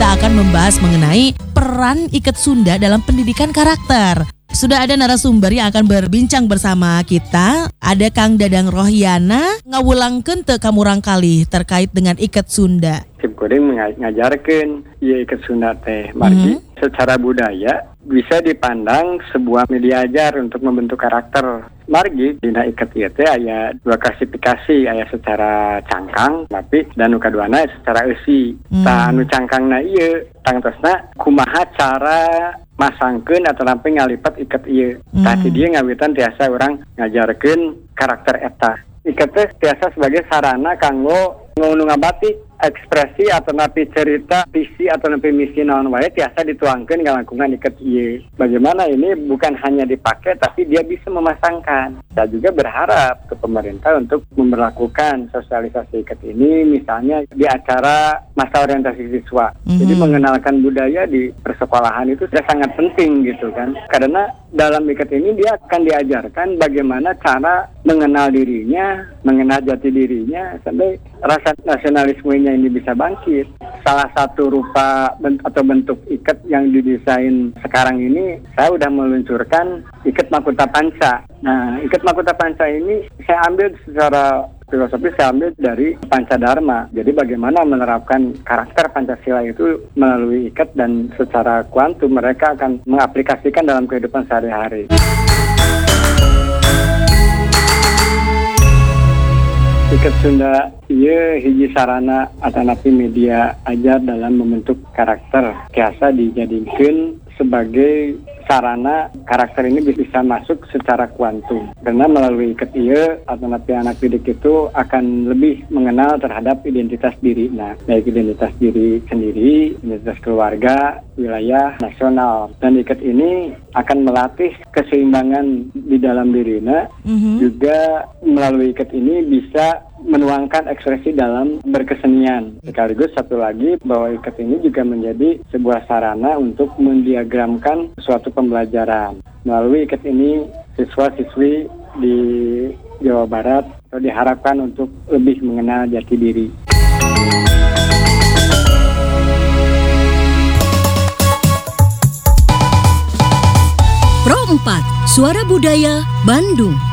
kita akan membahas mengenai peran Iket Sunda dalam pendidikan karakter. Sudah ada narasumber yang akan berbincang bersama kita. Ada Kang Dadang Rohyana ngawulangkeun teu kamurang kalih terkait dengan Iket Sunda. Cip kuring ngajarkeun ieu Iket Sunda teh margi secara budaya bisa dipandang sebuah media ajar untuk membentuk karakter. Margi dina iket ieu teh aya dua klasifikasi, aya secara cangkang tapi dan nu kaduana secara eusi. Tah anu cangkangna ieu tangtosna kumaha cara masangkeun atau nampi ngalipat iket ieu. Tah ti dieu ngawitan tiasa urang ngajarkeun karakter eta. Iket teh tiasa sebagai sarana kanggo ngunu ngabatik ekspresi atau napi cerita visi atau napi misi naon wae tiasa dituangkeun ngalangkungan iket ieu. Bagaimana ini bukan hanya dipakai tapi dia bisa memasangkan. Saya juga berharap ke pemerintah untuk memberlakukan sosialisasi iket ini misalnya di acara masa orientasi siswa. Jadi mengenalkan budaya di persekolahan itu sudah sangat penting gitu kan. Karena dalam iket ini dia akan diajarkan bagaimana cara mengenal dirinya, mengenal jati dirinya sampai rasa nasionalismenya ini bisa bangkit. Salah satu rupa atau bentuk iket yang didesain sekarang ini, saya sudah meluncurkan iket Makuta Panca. Nah, iket Makuta Panca ini saya ambil secara filosofi, saya ambil dari Pancadharma. Jadi bagaimana menerapkan karakter Pancasila itu melalui iket dan secara kuantum mereka akan mengaplikasikan dalam kehidupan sehari-hari. Iket Sunda ieu hiji sarana atau napi media ajar dalam membentuk karakter. Biasa dijadikan sebagai sarana karakter ini bisa masuk secara kuantum. Karena melalui iket ieu atau napi anak didik itu akan lebih mengenal terhadap identitas diri. Nah, baik identitas diri sendiri, identitas keluarga, wilayah, nasional. Dan iket ini akan melatih keseimbangan di dalam dirinya. Juga melalui iket ini bisa menuangkan ekspresi dalam berkesenian. Sekaligus satu lagi bahwa iket ini juga menjadi sebuah sarana untuk mendiagramkan suatu pembelajaran. Melalui iket ini siswa-siswi di Jawa Barat diharapkan untuk lebih mengenal jati diri. Pro 4 Suara Budaya Bandung.